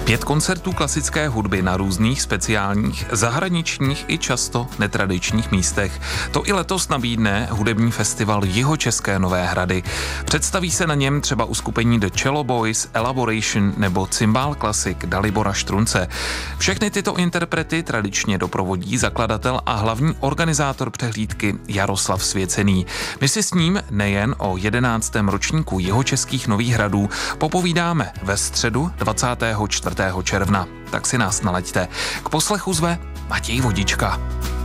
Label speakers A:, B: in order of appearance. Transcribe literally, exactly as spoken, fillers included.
A: Pět koncertů klasické hudby na různých speciálních, zahraničních i často netradičních místech. To i letos nabídne hudební festival Jihočeské Nové Hrady. Představí se na něm třeba uskupení The Cello Boys, Elaboration nebo cymbál klasik Dalibora Štrunce. Všechny tyto interprety tradičně doprovodí zakladatel a hlavní organizátor přehlídky Jaroslav Svěcený. My si s ním nejen o jedenáctém ročníku Jihočeských Nových Hradů popovídáme ve středu dvacátého čtvrtého června. Tak si nás nalaďte. K poslechu zve Matěj Vodička.